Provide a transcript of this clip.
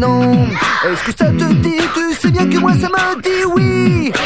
non. Est-ce que ça te dit? Tu sais bien que moi ça me dit oui.